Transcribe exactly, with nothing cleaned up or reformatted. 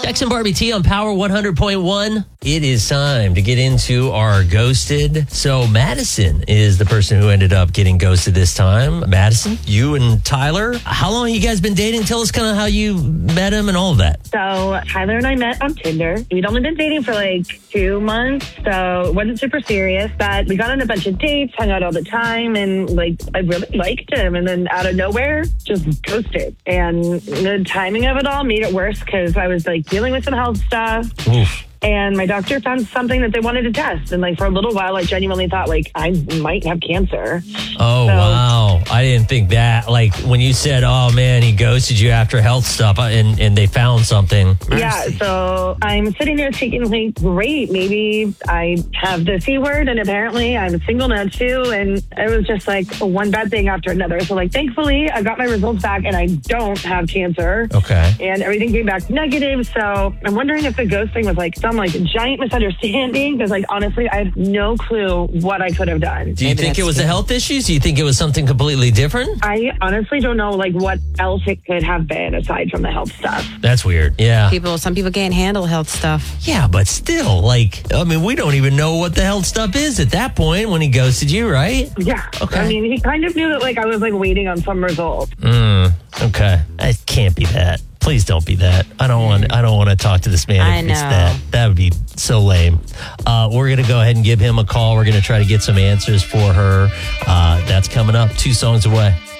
Dex and Barbie T on Power one hundred point one. It is time to get into our ghosted. So Madison is the person who ended up getting ghosted this time. Madison, you and Tyler, how long have you guys been dating? Tell us kind of how you met him and all of that. So Tyler and I met on Tinder. We'd only been dating for like two months, so it wasn't super serious. But we got on a bunch of dates, hung out all the time, and like I really liked him. And then out of nowhere, just ghosted. And the timing of it all made it worse because I was like dealing with some health stuff. Oof. And my doctor found something that they wanted to test. And like for a little while, I genuinely thought like I might have cancer. Oh, so, wow. I didn't think that. Like when you said, oh, man, he ghosted you after health stuff and, and they found something. Yeah. So I'm sitting there thinking like, great, maybe I have the C word and apparently I'm single now too. And it was just like one bad thing after another. So like, thankfully, I got my results back and I don't have cancer. Okay. And everything came back negative. So I'm wondering if the ghosting was like some like giant misunderstanding because like honestly I have no clue what I could have done. Do you Maybe think it that's was good. the health issues? Do you think it was something completely different? I honestly don't know like what else it could have been aside from the health stuff. That's weird. Yeah. People, some people can't handle health stuff. Yeah, but still, like, I mean, we don't even know what the health stuff is at that point when he ghosted you, right? Yeah. Okay. I mean, he kind of knew that like I was like waiting on some result. Mm, okay. It can't be that. Please don't be that. I don't want. I don't want to talk to this man I if it's know. that. That would be so lame. Uh, we're gonna go ahead and give him a call. We're gonna try to get some answers for her. Uh, that's coming up. Two songs away.